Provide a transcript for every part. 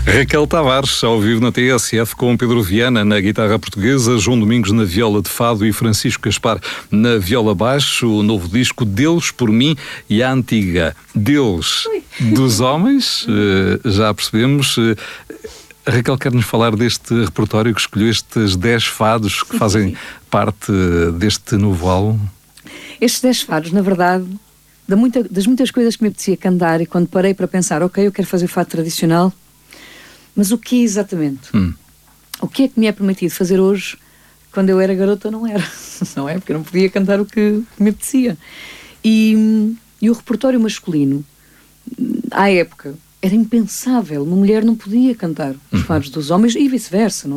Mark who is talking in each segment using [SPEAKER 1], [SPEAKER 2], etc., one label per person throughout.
[SPEAKER 1] Raquel Tavares, ao vivo na TSF, com Pedro Viana na guitarra portuguesa, João Domingos na viola de fado e Francisco Gaspar na viola baixo. O novo disco Deus por mim e a antiga Deus dos homens, já percebemos. A Raquel quer-nos falar deste repertório que escolheu, estes 10 fados que fazem parte deste novo álbum.
[SPEAKER 2] Estes 10 fados, na verdade, das muitas coisas que me apetecia cantar, e quando parei para pensar, ok, eu quero fazer fado tradicional, mas o que exatamente? O que é que me é permitido fazer hoje? Quando eu era garota não era, não é? Porque eu não podia cantar o que me apetecia. E o repertório masculino, à época, era impensável. Uma mulher não podia cantar os fados dos homens e vice-versa.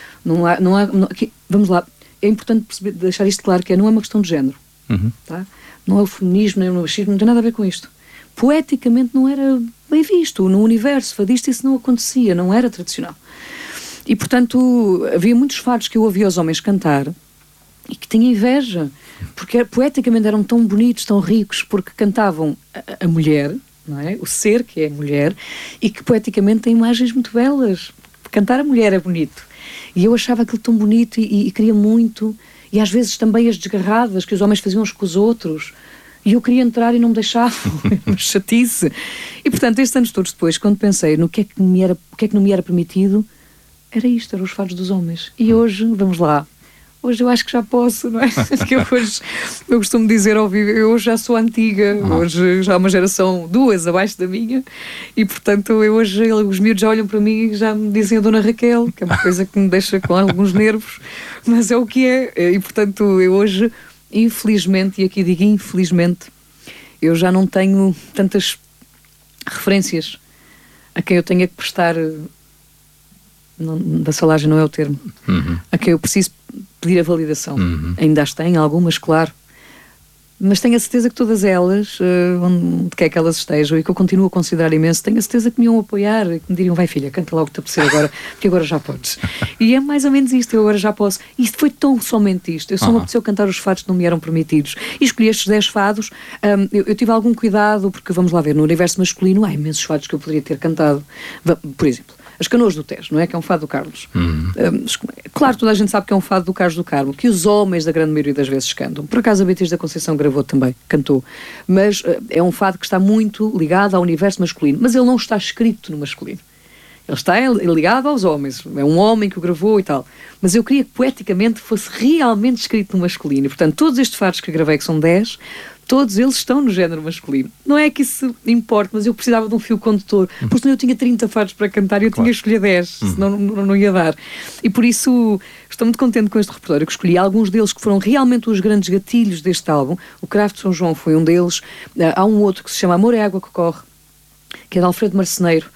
[SPEAKER 2] Vamos lá, é importante deixar isto claro, que não é uma questão de género. Tá? Não é o feminismo, nem o machismo, não tem nada a ver com isto. Poeticamente não era bem visto. No universo fadista isso não acontecia, não era tradicional. E, portanto, havia muitos fados que eu ouvia os homens cantar e que tinha inveja, porque poeticamente eram tão bonitos, tão ricos, porque cantavam a mulher, não é? O ser que é a mulher, e que poeticamente tem imagens muito belas. Cantar a mulher é bonito. E eu achava aquilo tão bonito e queria muito, e às vezes também as desgarradas que os homens faziam uns com os outros. E eu queria entrar e não me deixavam, uma chatice. E, portanto, estes anos todos depois, quando pensei no que é que não me era permitido, era isto, eram os fados dos homens. E hoje, vamos lá, hoje eu acho que já posso, não é? Porque hoje, eu costumo dizer ao vivo, eu hoje já sou antiga, hoje já há uma geração, 2 abaixo da minha, e, portanto, hoje os miúdos já olham para mim e já me dizem a Dona Raquel, que é uma coisa que me deixa com alguns nervos, mas é o que é. E, portanto, eu hoje... Infelizmente, e aqui digo infelizmente, eu já não tenho tantas referências a quem eu tenha que prestar, vassalagem não é o termo, a quem eu preciso pedir a validação. Ainda as tenho algumas, claro, mas tenho a certeza que todas elas, onde quer que elas estejam, e que eu continuo a considerar imenso, tenho a certeza que me iam apoiar e que me diriam, vai filha, canta logo o que te apetecer agora, porque agora já podes. E é mais ou menos isto, eu agora já posso. E isto foi tão somente isto. Eu só me apeteceu cantar os fados que não me eram permitidos. E escolhi estes 10 fados. Eu tive algum cuidado, porque vamos lá ver, no universo masculino há imensos fados que eu poderia ter cantado. Por exemplo, As Canoas do Tejo, não é? Que é um fado do Carlos. Claro, toda a gente sabe que é um fado do Carlos do Carmo, que os homens da grande maioria das vezes cantam. Por acaso a Beatriz da Conceição gravou também, cantou. Mas é um fado que está muito ligado ao universo masculino. Mas ele não está escrito no masculino. Ele está ligado aos homens. É um homem que o gravou e tal. Mas eu queria que poeticamente fosse realmente escrito no masculino. E, portanto, todos estes fados que gravei, que são 10... todos eles estão no género masculino. Não é que isso importe, mas eu precisava de um fio condutor, porque senão eu tinha 30 fados para cantar e eu tinha que escolher 10, senão não ia dar. E por isso estou muito contente com este repertório que escolhi. Alguns deles que foram realmente os grandes gatilhos deste álbum. O Craft de São João foi um deles. Há um outro que se chama Amor é Água que Corre, que é de Alfredo Marceneiro,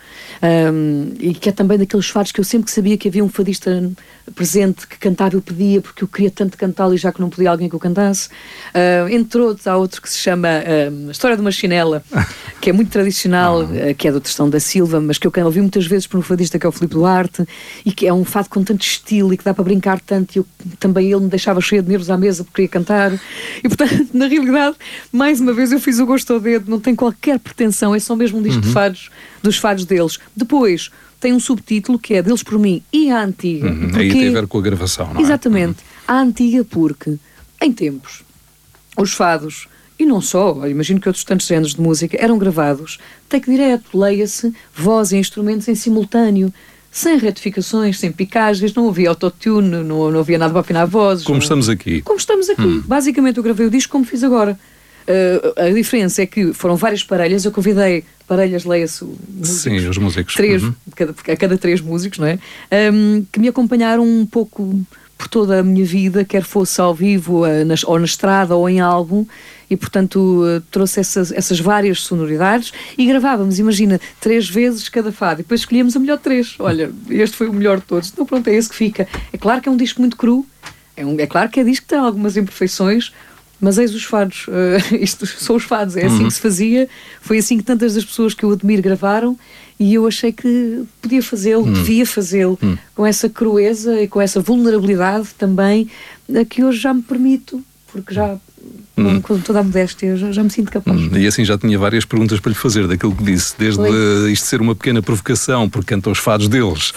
[SPEAKER 2] e que é também daqueles fados que eu sempre que sabia que havia um fadista presente que cantava, eu pedia, porque eu queria tanto cantá-lo e já que não podia alguém que o cantasse. Entre outros, há outro que se chama A História de uma Chinela, que é muito tradicional, que é do Tristão da Silva, mas que eu ouvi muitas vezes por um fadista que é o Filipe Duarte, e que é um fado com tanto estilo e que dá para brincar tanto, e também ele me deixava cheia de nervos à mesa porque queria cantar. E portanto, na realidade, mais uma vez eu fiz o gosto ao dedo, não tem qualquer pretensão, é só mesmo um disco de fados, dos fados deles. Depois tem um subtítulo que é Deles por mim e a Antiga.
[SPEAKER 1] Aí tem a ver com a gravação, não é?
[SPEAKER 2] Exatamente. A Antiga porque, em tempos, os fados, e não só, imagino que outros tantos géneros de música, eram gravados, take direto, leia-se, voz e instrumentos em simultâneo, sem retificações, sem picagens, não havia autotune, não havia nada para afinar vozes.
[SPEAKER 1] Como estamos aqui.
[SPEAKER 2] Como estamos aqui. Basicamente eu gravei o disco como fiz agora. A diferença é que foram várias parelhas, eu convidei parelhas, leia-se músicos.
[SPEAKER 1] Sim, os músicos.
[SPEAKER 2] 3, a cada 3 músicos, não é? Que me acompanharam um pouco por toda a minha vida, quer fosse ao vivo, ou na estrada, ou em álbum, e portanto trouxe essas várias sonoridades e gravávamos, imagina, 3 vezes cada fado, e depois escolhíamos a melhor de 3. Olha, este foi o melhor de todos. Então pronto, é esse que fica. É claro que é um disco muito cru, é claro que é disco que tem algumas imperfeições, mas eis os fados, isto são os fados, é assim que se fazia, foi assim que tantas das pessoas que eu admiro gravaram, e eu achei que podia fazê-lo, devia fazê-lo, com essa crueza e com essa vulnerabilidade também, que hoje já me permito, porque já com toda a modéstia, já me sinto capaz.
[SPEAKER 1] E assim já tinha várias perguntas para lhe fazer daquilo que disse, desde isto ser uma pequena provocação, porque canta os fados deles,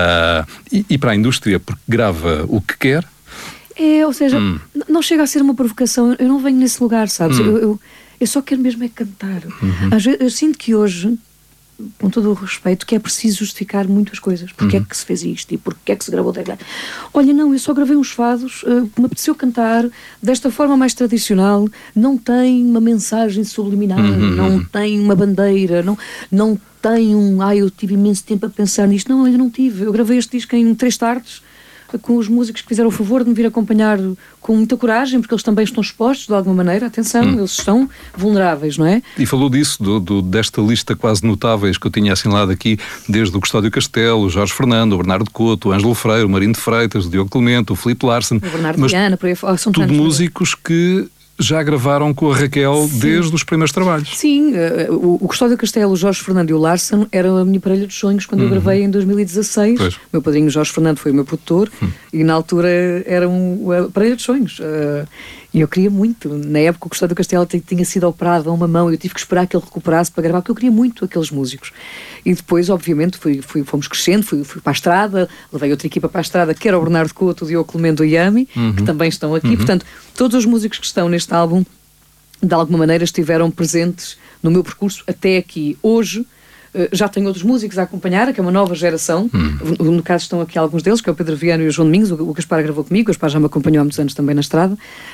[SPEAKER 1] e para a indústria, porque grava o que quer.
[SPEAKER 2] Ou seja, não chega a ser uma provocação, eu não venho nesse lugar, sabes? Eu só quero mesmo é cantar. Às vezes, eu sinto que hoje, com todo o respeito, que é preciso justificar muitas coisas. Porque é que se fez isto e porque é que se gravou teclado. Olha, não, eu só gravei uns fados, me apeteceu cantar desta forma mais tradicional, não tem uma mensagem subliminar, não tem uma bandeira, não tem eu tive imenso tempo a pensar nisto. Não, eu não tive. Eu gravei este disco em 3 tardes, com os músicos que fizeram o favor de me vir acompanhar com muita coragem, porque eles também estão expostos de alguma maneira, atenção, eles estão vulneráveis, não é?
[SPEAKER 1] E falou disso, desta lista quase notáveis que eu tinha assinalado aqui, desde o Custódio Castelo, o Jorge Fernando, o Bernardo Couto, o Ângelo Freire, o Marino de Freitas, o Diogo Clemente, o Filipe Larsen.
[SPEAKER 2] O Bernardo Viana, por aí fora, são
[SPEAKER 1] tudo
[SPEAKER 2] tantos
[SPEAKER 1] músicos que já gravaram com a Raquel desde os primeiros trabalhos.
[SPEAKER 2] Sim, o Custódio Castelo, o Jorge Fernando e o Larsen eram a minha parelha dos sonhos quando eu gravei em 2016. Pois. Meu padrinho Jorge Fernando foi o meu produtor e na altura eram a parelha dos sonhos. E eu queria muito. Na época o Custódio Castelo tinha sido operado a uma mão e eu tive que esperar que ele recuperasse para gravar, porque eu queria muito aqueles músicos. E depois, obviamente, fomos crescendo, fui para a estrada, levei outra equipa para a estrada, que era o Bernardo Couto, o Diogo Clemente e o Yami, que também estão aqui. Portanto, todos os músicos que estão neste álbum, de alguma maneira, estiveram presentes no meu percurso até aqui. Hoje, já tenho outros músicos a acompanhar, que é uma nova geração. No caso estão aqui alguns deles, que é o Pedro Viana e o João Domingos. O Gaspar gravou comigo, o Gaspar já me acompanhou há muitos anos também na estrada.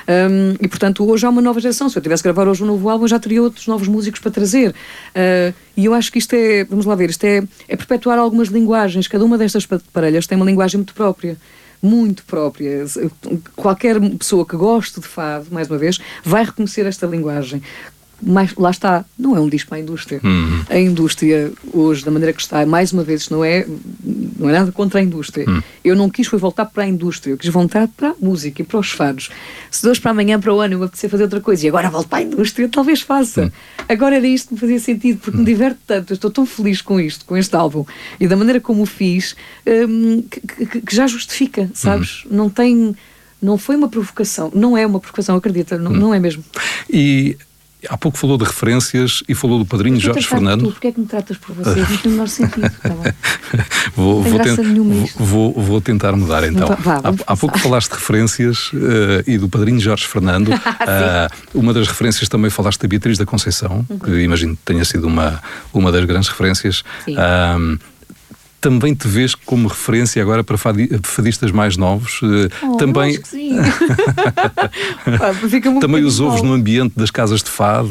[SPEAKER 2] E portanto hoje há uma nova geração. Se eu tivesse que gravar hoje um novo álbum, eu já teria outros novos músicos para trazer. E eu acho que isto é, vamos lá ver, isto é perpetuar algumas linguagens. Cada uma destas parelhas tem uma linguagem muito própria. Muito própria. Qualquer pessoa que goste de fado, mais uma vez, vai reconhecer esta linguagem. Mas lá está, não é um disco para a indústria. A indústria hoje, da maneira que está, mais uma vez, não é nada contra a indústria. Eu não quis voltar para a indústria, eu quis voltar para a música e para os fados. Se de hoje para amanhã, para o ano, eu me apetecer fazer outra coisa e agora volto para a indústria, talvez faça. Agora era isto que me fazia sentido, porque me diverte tanto, eu estou tão feliz com isto, com este álbum, e da maneira como o fiz, que já justifica, sabes? Não foi uma provocação, não é uma provocação, acredita, não é mesmo.
[SPEAKER 1] E há pouco falou de referências e falou do padrinho Jorge Fernando.
[SPEAKER 2] Porquê é que me tratas por você? Não tem o menor sentido. Tá
[SPEAKER 1] vou tentar mudar então. Há pouco falaste de referências e do padrinho Jorge Fernando. Uma das referências também falaste da Beatriz da Conceição, que imagino que tenha sido uma das grandes referências. Também te vês como referência agora para fadistas mais novos?
[SPEAKER 2] Também acho que sim.
[SPEAKER 1] Também os ouves no ambiente das casas de fado